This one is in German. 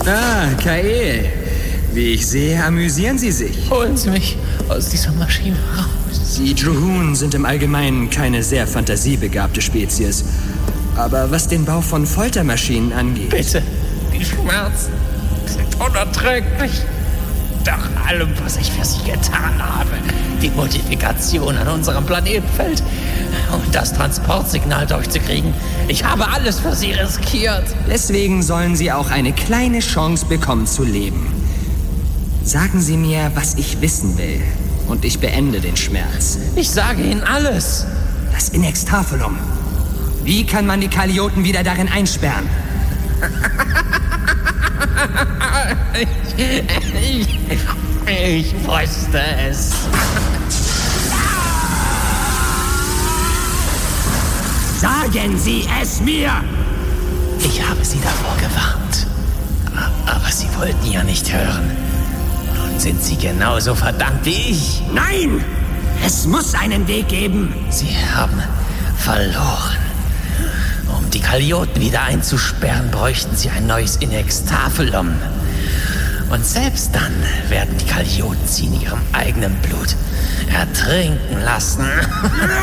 Ah, Kael. Wie ich sehe, amüsieren Sie sich. Holen Sie mich aus dieser Maschine raus. Sie Juhun sind im Allgemeinen keine sehr fantasiebegabte Spezies. Aber was den Bau von Foltermaschinen angeht... Bitte, die Schmerzen sind unerträglich. Nach allem, was ich für Sie getan habe, die Modifikation an unserem Planetenfeld und das Transportsignal durchzukriegen, ich habe alles für Sie riskiert. Deswegen sollen Sie auch eine kleine Chance bekommen zu leben. Sagen Sie mir, was ich wissen will, und ich beende den Schmerz. Ich sage Ihnen alles. Das Inextafelum. Wie kann man die Kalioten wieder darin einsperren? Ich wusste es. Sagen Sie es mir! Ich habe Sie davor gewarnt. Aber Sie wollten ja nicht hören. Nun sind Sie genauso verdammt wie ich. Nein! Es muss einen Weg geben. Sie haben verloren. Um die Kalioten wieder einzusperren, bräuchten Sie ein neues Inextafelum. Und selbst dann werden die Kalioten Sie in ihrem eigenen Blut ertrinken lassen.